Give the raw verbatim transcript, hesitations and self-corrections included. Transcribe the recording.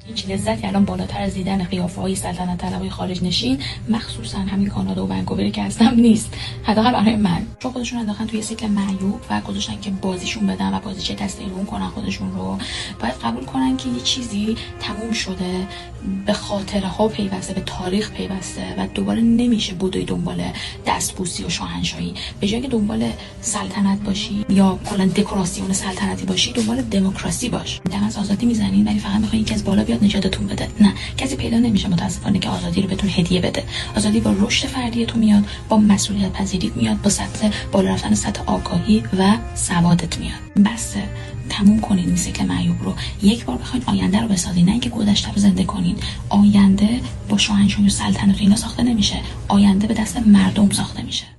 هیچ لذتی الان بالاتر از دیدن قیافه‌های سلطنت طلبای خارج نشین، مخصوصا همین کانادا و ونکوور که هستم نیست. حداقل برای من. چون خودشون انداختن توی سیکل معیوب و گذاشتن که بازیشون بدن و بازیچه دست ایرون کنن خودشون رو. باید قبول کنن که یه چیزی تموم شده، به خاطره ها پیوسته، به تاریخ پیوسته و دوباره نمیشه بدوی دنبال دستبوسی و شاهنشاهی. به جای که دنبال سلطنت باشی یا کلا دکوراسیون سلطنتی باشی، دنبال دموکراسی باش. دم آزادی میزنین ولی فقط میخواین که از بالا بیاد نجاتتون بده. نه، کسی پیدا نمیشه متاسفانه که آزادی رو بهتون هدیه بده. آزادی با رشد فردی تو میاد، با مسئولیت پذیریت میاد، با سطح بالا رفتن سطح آگاهی و سوادت میاد. بس تموم کنین این سیکل معیوب رو. یک بار بخواید آینده رو بسازین، نه اینکه گذشته رو زنده کنین. آینده با شاهنشاهی و سلطنت و اینا ساخته نمیشه. آینده به دست مردم ساخته میشه.